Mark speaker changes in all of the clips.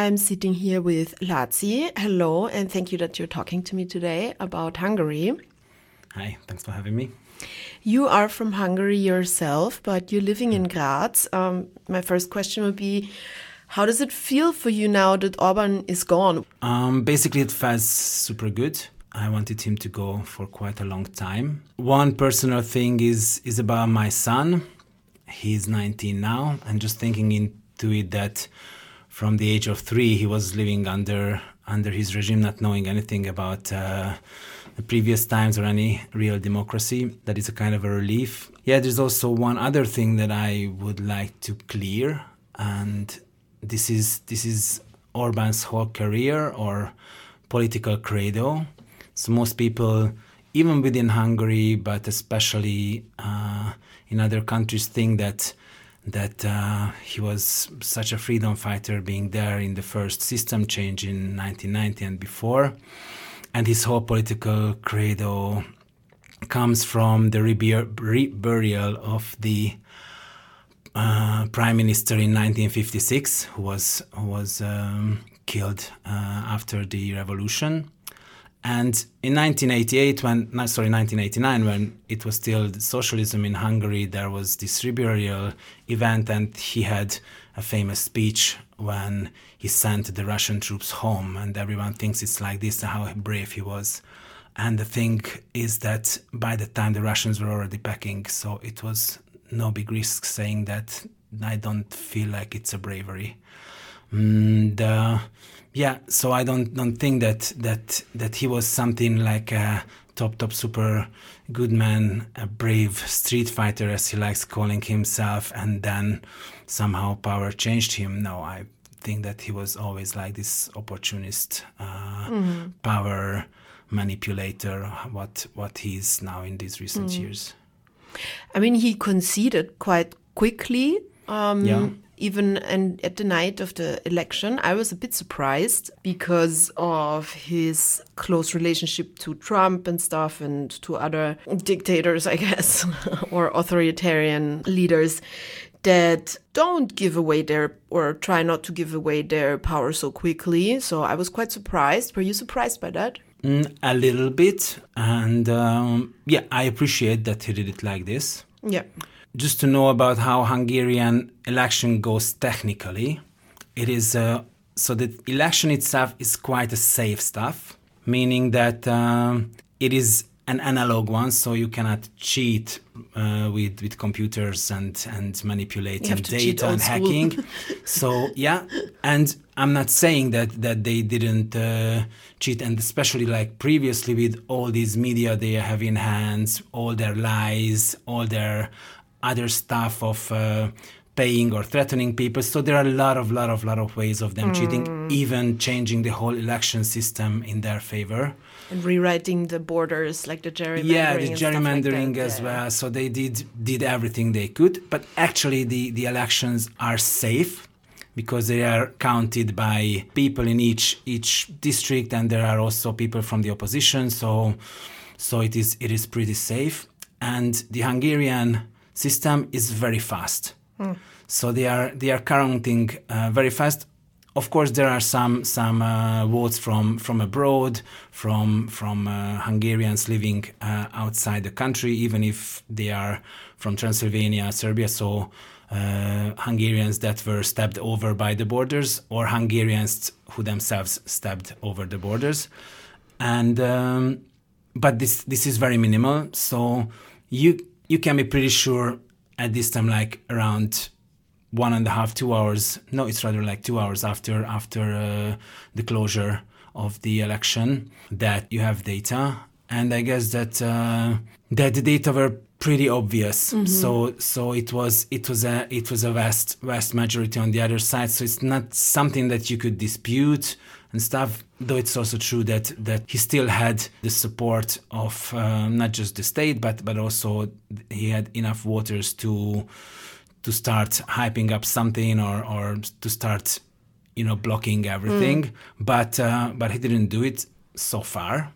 Speaker 1: I'm sitting here with Laci. Hello, and thank you that you're talking to me today about Hungary.
Speaker 2: Hi, thanks for having me.
Speaker 1: You are from Hungary yourself, but you're living in Graz. My first question would be, how does it feel for you now that Orban is gone?
Speaker 2: Basically, it feels super good. I wanted him to go for quite a long time. One personal thing is about my son. He's 19 now, and just thinking into it that from the age of 3, he was living under his regime, not knowing anything about the previous times or any real democracy. That is a kind of a relief. Yeah, there's also one other thing that I would like to clear, and this is Orban's whole career or political credo. So most people, even within Hungary, but especially in other countries, think that he was such a freedom fighter being there in the first system change in 1990 and before. And his whole political credo comes from the reburial of the prime minister in 1956, who was killed after the revolution. And in 1989, when it was still socialism in Hungary, there was this reburial event, and he had a famous speech when he sent the Russian troops home, and everyone thinks it's like this, how brave he was. And the thing is that by the time the Russians were already packing, so it was no big risk saying that I don't feel like it's a bravery. So I don't think that he was something like a top super good man, a brave street fighter, as he likes calling himself, and then somehow power changed him. No, I think that he was always like this opportunist power manipulator, what he is now in these recent years.
Speaker 1: I mean, he conceded quite quickly. Even at the night of the election, I was a bit surprised because of his close relationship to Trump and stuff, and to other dictators, I guess, or authoritarian leaders that don't give away or try not to give away their power so quickly. So I was quite surprised. Were you surprised by that?
Speaker 2: A little bit. And I appreciate that he did it like this.
Speaker 1: Yeah.
Speaker 2: Just to know about how Hungarian election goes technically, it is so the election itself is quite a safe stuff, meaning that it is an analog one, so you cannot cheat with computers and manipulating data and hacking. So and I'm not saying that they didn't cheat, and especially like previously with all these media they have in hands, all their lies, all their other stuff of paying or threatening people. So there are a lot of ways of them cheating, even changing the whole election system in their favor.
Speaker 1: And rewriting the borders, like the gerrymandering.
Speaker 2: Yeah, the gerrymandering as well. So they did everything they could. But actually the elections are safe because they are counted by people in each district, and there are also people from the opposition. So it is pretty safe. And the Hungarian system is very fast. So they are counting very fast. Of course, there are some votes from abroad, from Hungarians living outside the country, even if they are from Transylvania, Serbia. So Hungarians that were stabbed over by the borders, or Hungarians who themselves stabbed over the borders, and but this is very minimal. So you can be pretty sure at this time, like around 1.5, 2 hours. No, it's rather like 2 hours after the closure of the election, that you have data. And I guess that the data were pretty obvious. So it was a vast majority on the other side. So it's not something that you could dispute and stuff. Though it's also true that he still had the support of not just the state, but also he had enough voters to start hyping up something or to start blocking everything. But he didn't do it so far.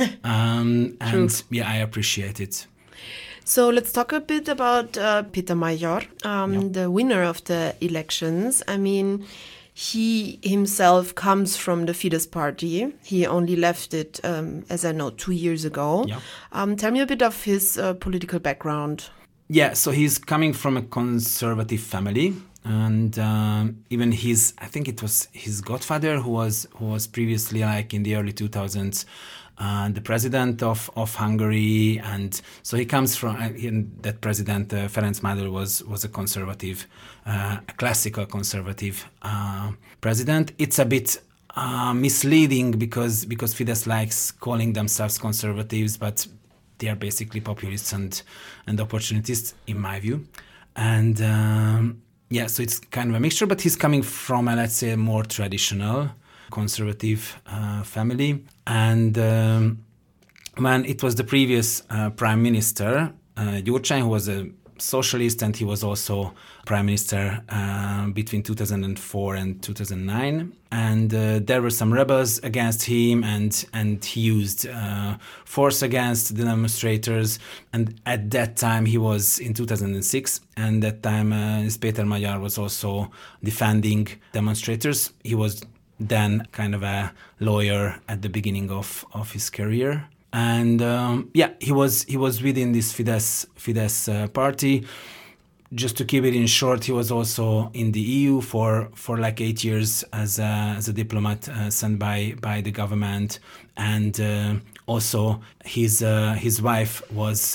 Speaker 2: And I appreciate it.
Speaker 1: So let's talk a bit about Peter Major, the winner of the elections. I mean, He himself comes from the Fidesz party. He only left it, as I know, 2 years ago.
Speaker 2: Yeah.
Speaker 1: Tell me a bit of his political background.
Speaker 2: Yeah, so he's coming from a conservative family. And even I think it was his godfather who was previously, like in the early 2000s, the president of Hungary. And so he comes from, that president, Ferenc Madár, was a conservative, a classical conservative president. It's a bit misleading because Fidesz likes calling themselves conservatives, but they are basically populists and opportunists, in my view. And yeah, so it's kind of a mixture, but he's coming from a, let's say, more traditional conservative family. And when it was the previous prime minister, Gyurcsány, who was a socialist, and he was also prime minister between 2004 and 2009. And there were some rebels against him, and he used force against the demonstrators. And at that time, he was in 2006, and that time Péter Magyar was also defending demonstrators. He was then kind of a lawyer at the beginning of his career. And yeah, he was within this Fidesz party. Just to keep it in short, he was also in the EU for like 8 years as a diplomat sent by the government, and also his wife was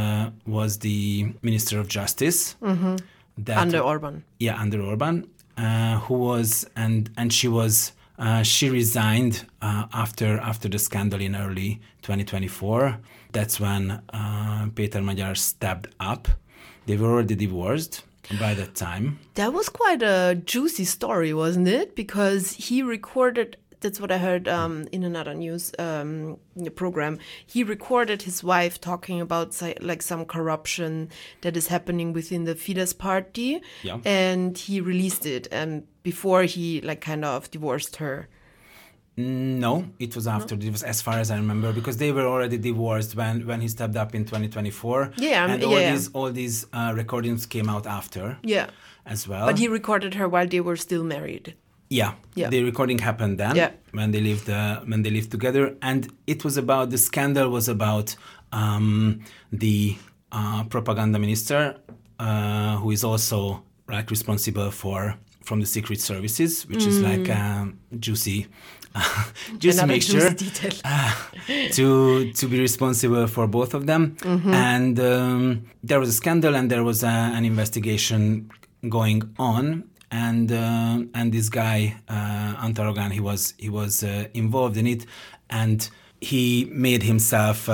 Speaker 2: the Minister of Justice
Speaker 1: under Orban.
Speaker 2: Yeah, under Orban, who was and she was. She resigned after the scandal in early 2024. That's when Péter Magyar stepped up. They were already divorced by that time.
Speaker 1: That was quite a juicy story, wasn't it? Because he recorded, that's what I heard in another news program, he recorded his wife talking about like some corruption that is happening within the Fidesz party.
Speaker 2: Yeah.
Speaker 1: And he released it before he like kind of divorced her.
Speaker 2: No, it was after. It was, as far as I remember, because they were already divorced when he stepped up in 2024.
Speaker 1: Yeah,
Speaker 2: and all these recordings came out after.
Speaker 1: Yeah,
Speaker 2: as well.
Speaker 1: But he recorded her while they were still married.
Speaker 2: Yeah. The recording happened then when they lived together, and it was about the scandal was about the propaganda minister who is also like responsible from the secret services, which is like juicy mixture to be responsible for both of them. And there was a scandal, and there was an investigation going on, and this guy Antal Rogán, he was involved in it, and he made himself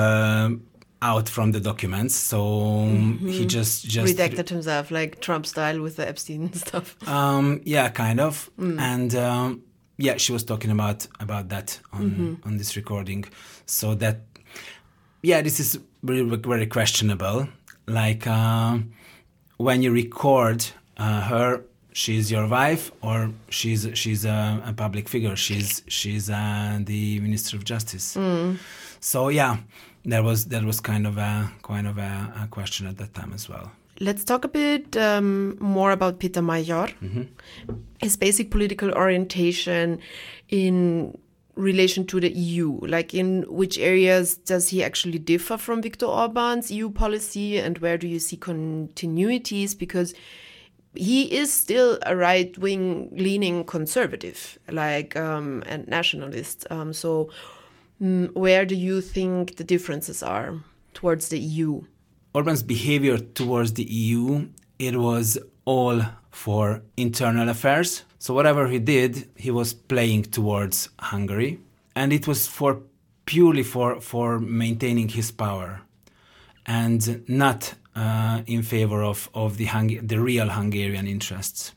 Speaker 2: out from the documents, so he just
Speaker 1: redacted himself, like Trump style with the Epstein stuff.
Speaker 2: Yeah, kind of. And yeah, she was talking about that on this recording. So that, yeah, this is very, very questionable. Like when you record her, she's your wife, or she's a public figure. She's the Minister of Justice. So yeah, there was kind of a question at that time as well.
Speaker 1: Let's talk a bit more about Péter Magyar. His basic political orientation in relation to the EU. Like, in which areas does he actually differ from Viktor Orban's EU policy, and where do you see continuities? Because he is still a right-wing leaning conservative, like and nationalist. So where do you think the differences are towards the EU?
Speaker 2: Orban's behavior towards the EU, it was all for internal affairs. So whatever he did, he was playing towards Hungary. And it was purely for maintaining his power, and not in favor of the real Hungarian interests.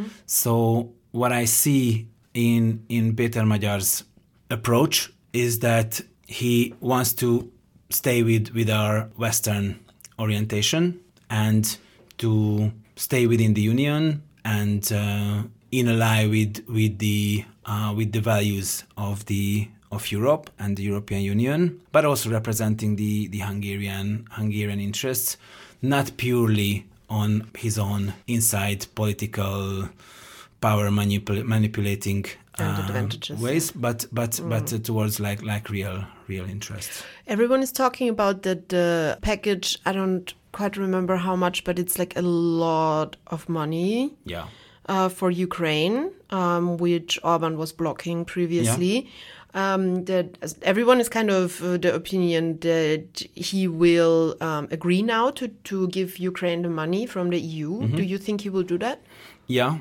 Speaker 2: So what I see in Péter Magyar's approach is that he wants to stay with our Western orientation, and to stay within the Union, and in a line with the values of Europe and the European Union, but also representing the Hungarian interests, not purely on his own inside political power manipulating
Speaker 1: advantages,
Speaker 2: ways, but towards like real interests.
Speaker 1: Everyone is talking about that package. I don't quite remember how much, but it's like a lot of money.
Speaker 2: Yeah.
Speaker 1: For Ukraine, which Orban was blocking previously. Yeah. That everyone is kind of the opinion that he will agree now to give Ukraine the money from the EU. Mm-hmm. Do you think he will do that?
Speaker 2: Yeah.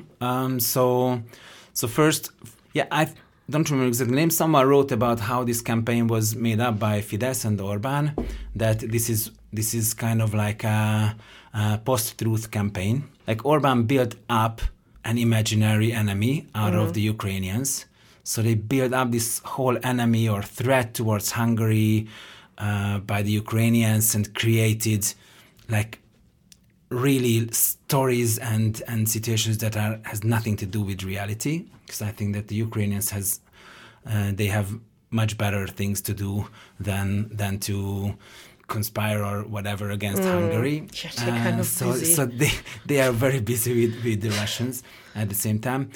Speaker 2: So first, I don't remember exactly the name. Someone wrote about how this campaign was made up by Fidesz and Orban. That this is kind of like a post-truth campaign. Like Orban built up an imaginary enemy out of the Ukrainians. So they build up this whole enemy or threat towards Hungary by the Ukrainians and created like really stories and situations that has nothing to do with reality. Because I think that the Ukrainians they have much better things to do than to conspire or whatever against Hungary.
Speaker 1: Yeah, they're kind of busy.
Speaker 2: So they are very busy with the Russians at the same time.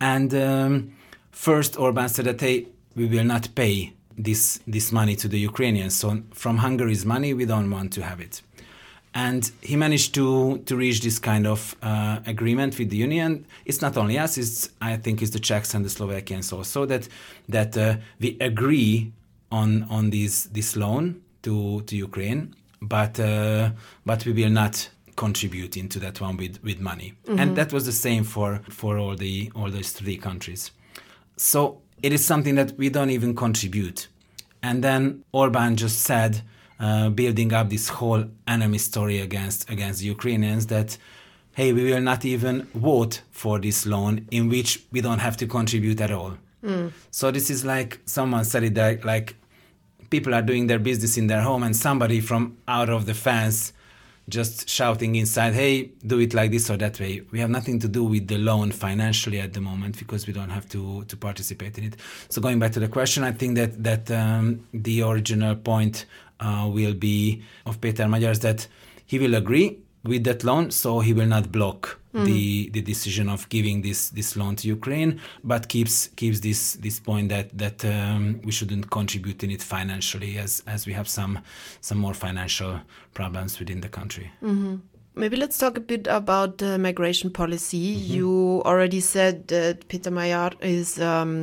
Speaker 2: And first, Orban said that, hey, we will not pay this money to the Ukrainians. So from Hungary's money, we don't want to have it. And he managed to reach this kind of agreement with the Union. It's not only us, I think it's the Czechs and the Slovakians also, that we agree on this loan to Ukraine, but we will not contribute into that one with money. Mm-hmm. And that was the same for all those three countries. So it is something that we don't even contribute. And then Orban just said, building up this whole enemy story against the Ukrainians, that, hey, we will not even vote for this loan in which we don't have to contribute at all. So this is like someone said it that, like, people are doing their business in their home and somebody from out of the fence just shouting inside, hey, do it like this or that way. We have nothing to do with the loan financially at the moment because we don't have to participate in it. So going back to the question, I think that the original point will be of Péter Magyars, that he will agree with that loan, so he will not block the decision of giving this loan to Ukraine, but keeps this point that we shouldn't contribute in it financially, as we have some more financial problems within the country.
Speaker 1: Mm-hmm. Maybe let's talk a bit about the migration policy. Mm-hmm. You already said that Péter Magyars is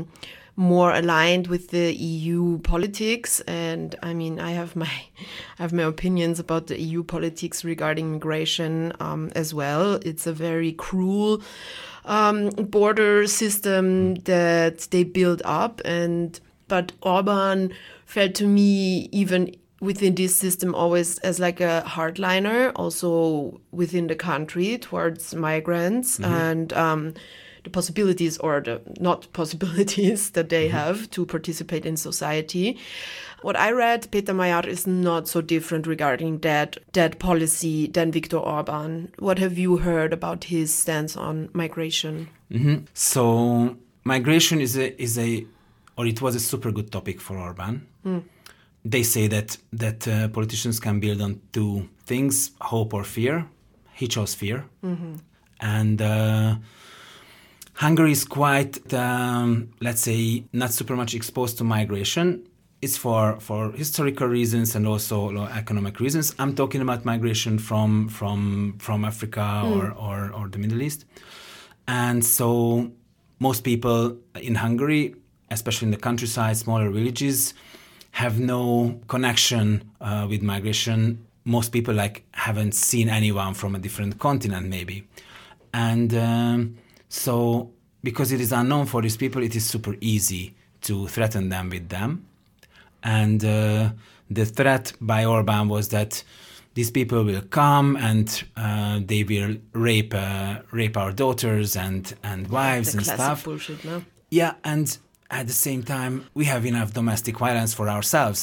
Speaker 1: more aligned with the EU politics, and I mean, I have my opinions about the EU politics regarding migration as well. It's a very cruel border system that they build up, but Orban felt to me, even within this system, always as like a hardliner, also within the country towards migrants. Mm-hmm. And the possibilities or the not possibilities that they have to participate in society. What I read, Péter Magyars is not so different regarding that policy than Viktor Orban. What have you heard about his stance on migration?
Speaker 2: Mm-hmm. So migration is it was a super good topic for Orban. They say that politicians can build on two things, hope or fear. He chose fear. Mm-hmm. And Hungary is quite, let's say, not super much exposed to migration. It's for historical reasons and also economic reasons. I'm talking about migration from Africa or the Middle East. And so most people in Hungary, especially in the countryside, smaller villages, have no connection with migration. Most people haven't seen anyone from a different continent maybe. And so because it is unknown for these people, it is super easy to threaten them with them. And the threat by Orban was that these people will come and they will rape our daughters and wives and stuff.
Speaker 1: Bullshit, no?
Speaker 2: Yeah, and at the same time, we have enough domestic violence for ourselves.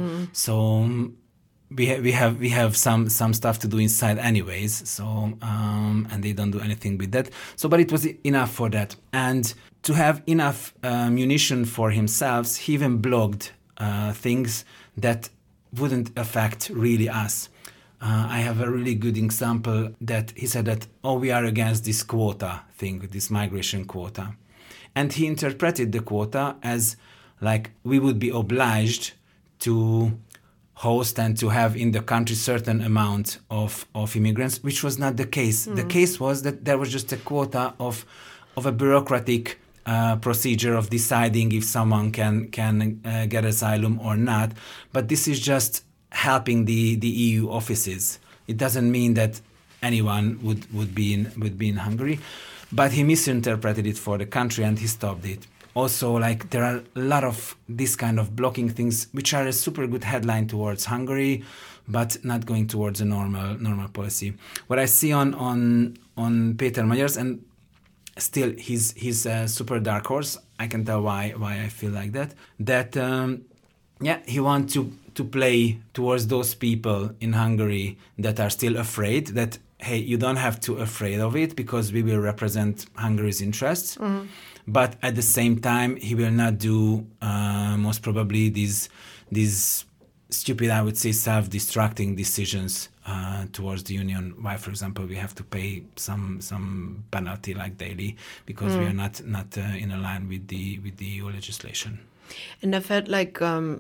Speaker 2: So we have some stuff to do inside anyways. So and they don't do anything with that. So, but it was enough for that. And to have enough munition for himself, he even blogged things that wouldn't affect really us. I have a really good example that he said that, we are against this quota thing, this migration quota. And he interpreted the quota as like we would be obliged to host and to have in the country certain amount of immigrants, which was not the case. The case was that there was just a quota of a bureaucratic procedure of deciding if someone can get asylum or not. But this is just helping the EU offices. It doesn't mean that anyone would be in Hungary. But he misinterpreted it for the country and he stopped it. Also, like, there are a lot of this kind of blocking things, which are a super good headline towards Hungary, but not going towards a normal policy. What I see on Péter Magyars, and still he's a super dark horse. I can tell why I feel like that. That he wants to play towards those people in Hungary that are still afraid that, hey, you don't have to afraid of it because we will represent Hungary's interests. Mm-hmm. But at the same time, he will not do most probably these stupid, I would say, self-destructing decisions towards the union. Why, for example, we have to pay some penalty like daily because we are not in line with the EU legislation.
Speaker 1: And I felt like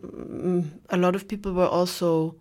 Speaker 1: a lot of people were also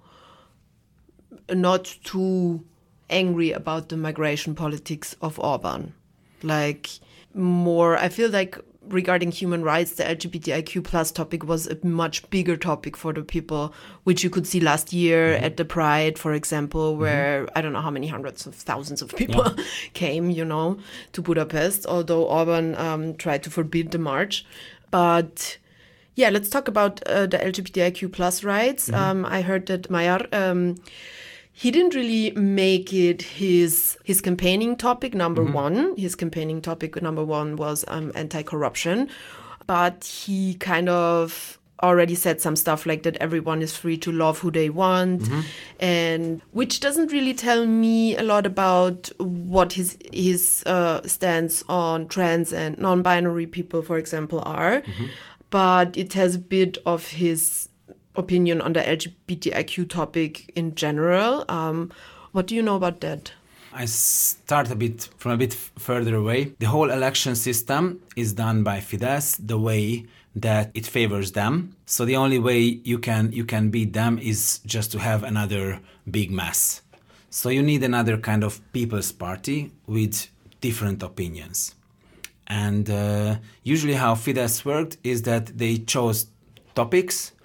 Speaker 1: not too angry about the migration politics of Orban. Like, more, I feel like regarding human rights, the LGBTIQ plus topic was a much bigger topic for the people, which you could see last year at the Pride, for example, where I don't know how many hundreds of thousands of people came, to Budapest, although Orban tried to forbid the march. But yeah, let's talk about the LGBTIQ plus rights. I heard that Magyar, he didn't really make it his campaigning topic number one. His campaigning topic number one was anti-corruption. But he kind of already said some stuff like that everyone is free to love who they want, and which doesn't really tell me a lot about what his stance on trans and non-binary people, for example, are. But it has a bit of his opinion on the LGBTIQ topic in general. What do you know about that?
Speaker 2: I start from a bit further away. The whole election system is done by Fidesz the way that it favors them. So the only way you can beat them is just to have another big mass. So you need another kind of people's party with different opinions. And usually how Fidesz worked is that they chose topics